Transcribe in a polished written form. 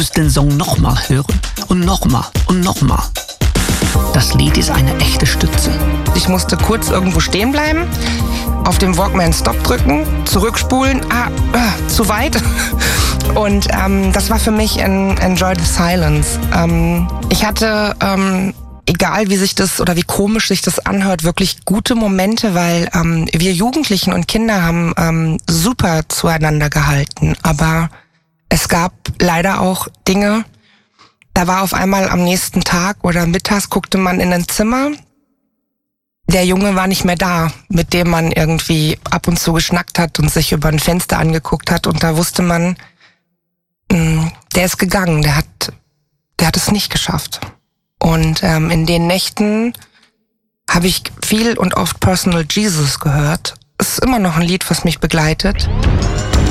muss den Song nochmal hören und nochmal und nochmal. Das Lied ist eine echte Stütze. Ich musste kurz irgendwo stehen bleiben, auf dem Walkman Stop drücken, zurückspulen, zu weit. Und das war für mich Enjoy the Silence. Ich hatte, egal wie sich das oder wie komisch sich das anhört, wirklich gute Momente, weil wir Jugendlichen und Kinder haben super zueinander gehalten. Aber es gab leider auch Dinge, da war auf einmal am nächsten Tag oder mittags guckte man in ein Zimmer. Der Junge war nicht mehr da, mit dem man irgendwie ab und zu geschnackt hat und sich über ein Fenster angeguckt hat. Und da wusste man, der ist gegangen, der hat es nicht geschafft. Und in den Nächten habe ich viel und oft Personal Jesus gehört. Es ist immer noch ein Lied, was mich begleitet.